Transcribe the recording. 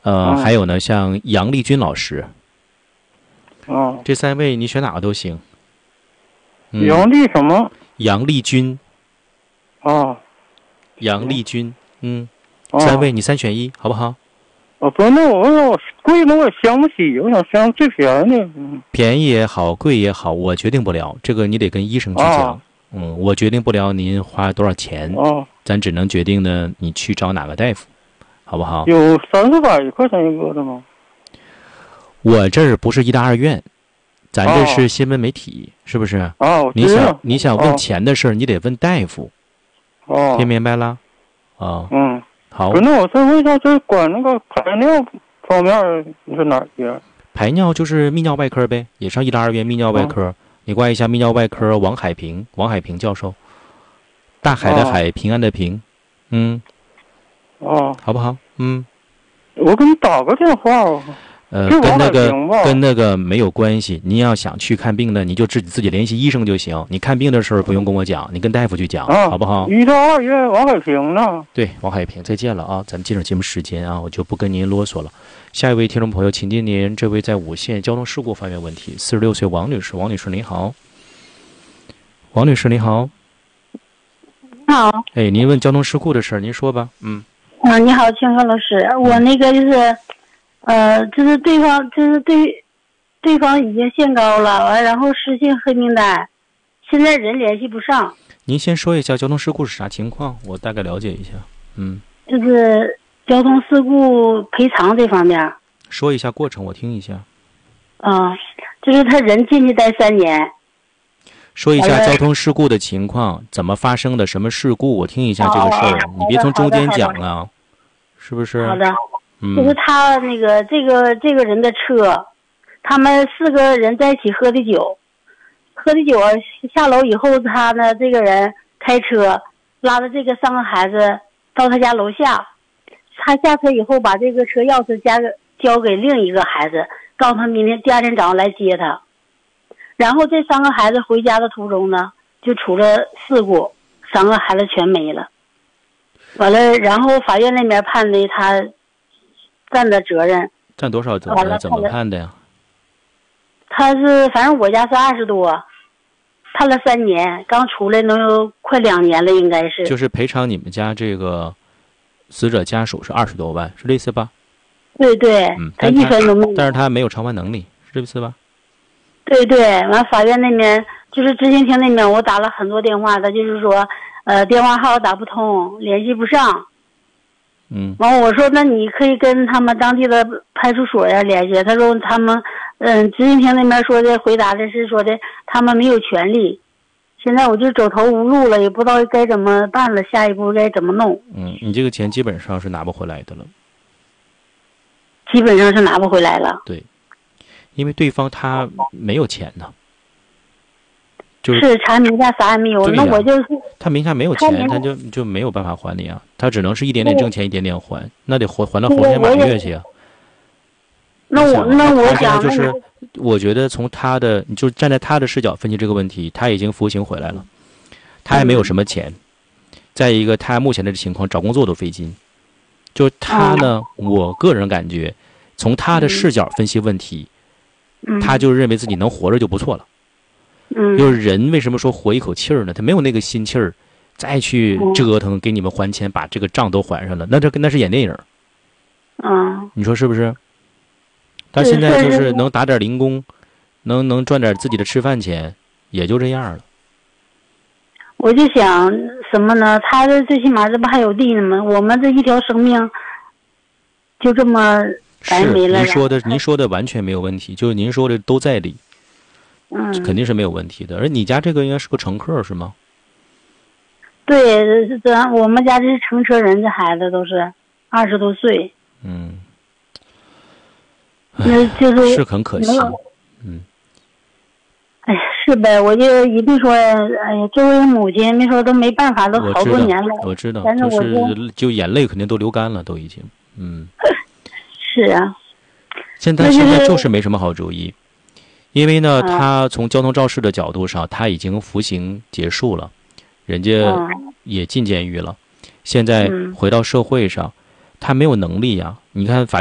还有呢，像杨丽君老师，这3位你选哪个都行。 杨丽什么？ 杨丽君。杨丽君，3位你3选1，好不好？ 不，那我贵了，我想不起，我想选最便宜的。 便宜也好，贵也好，我决定不了，这个你得跟医生去讲。我决定不了您花多少钱，咱只能决定呢，你去找哪个大夫，好不好？ 有300块钱一个的吗？ 我这儿不是医大2院，咱这是新闻媒体，是不是？你想问钱的事儿，你得问大夫。听明白了？好。 那我再问一下，就是管那个排尿方面，你是哪边？ 排尿就是泌尿外科呗，也上医大2院泌尿外科。你关一下泌尿外科王海平教授，大海的海，平安的平，好不好？ 我给你打个电话吧。 跟那个没有关系。您要想去看病呢，你就自己联系医生就行。你看病的时候不用跟我讲，你跟大夫去讲，好不好？ 医大2院王海平呢？ 对，王海平，再见了啊！咱们进入节目时间啊，我就不跟您啰嗦了。下一位听众朋友，请进您这位在5线交通事故方面问题，46岁王女士，王女士您好。王女士您好。 好。 哎，您问交通事故的事儿，您说吧。 你好，清河老师，我那个就是。就是对方已经限高了，完然后失信黑名单，现在人联系不上。 您先说一下交通事故是啥情况，我大概了解一下。 就是交通事故赔偿这方面。 说一下过程，我听一下。 就是他人进去待3年。 说一下交通事故的情况，怎么发生的，什么事故，我听一下这个事儿。你别从中间讲啊，是不是？ 好的。就是他那个这个人的车，他们4个人在一起喝的酒，下楼以后，他呢这个人开车拉着这个3个孩子到他家楼下，他下车以后把这个车钥匙交给另一个孩子，告诉他明天第2天早上来接他。然后这3个孩子回家的途中呢，就出了事故，3个孩子全没了。完了，然后法院那边判的他占的责任， 占多少责任？怎么判的呀？ 他是反正我家是20多，判了3年，刚出来能有快2年了，应该是。 就是赔偿你们家这个死者家属是20多万，是这意思吧？ 对对，他1分都没有。 但是他没有偿还能力，是这意思吧？ 对对，完法院那边就是执行庭那边，我打了很多电话，他就是说，电话号打不通，联系不上。完我说那你可以跟他们当地的派出所呀联系。他说他们，执行庭那边说的回答的是说的他们没有权利。现在我就走投无路了，也不知道该怎么办了，下一步该怎么弄。 你这个钱基本上是拿不回来的了。 基本上是拿不回来了。 对，因为对方他没有钱呢。 是他名下啥也没有，那我就是他名下没有钱，他就没有办法还你啊，他只能是一点点挣钱，一点点还，那得还到猴年马月去啊。 那我想就是，我觉得从他的，你就站在他的视角分析这个问题，他已经服刑回来了，他还没有什么钱，再一个他目前的情况找工作都费劲，就他呢，我个人感觉，从他的视角分析问题，他就认为自己能活着就不错了。就是人为什么说活一口气儿呢？他没有那个心气儿，再去折腾给你们还钱，把这个账都还上了，那是演电影。你说是不是？他现在就是能打点零工，能赚点自己的吃饭钱，也就这样了。 我就想什么呢？他这最起码这不还有地呢吗？我们这一条生命就这么白没了。 您说的完全没有问题，就是您说的都在理。肯定是没有问题的。而你家这个应该是个乘客是吗？ 对，我们家这是乘车人，这孩子都是20多岁。那就是很可惜。 哎呀，是呗，我就一定说，哎呀，作为母亲，那时候都没办法，都好多年了。 我知道， 但是就眼泪肯定都流干了，都已经。 是啊。 现在就是没什么好主意。因为呢，他从交通肇事的角度上，他已经服刑结束了，人家也进监狱了，现在回到社会上，他没有能力呀。你看法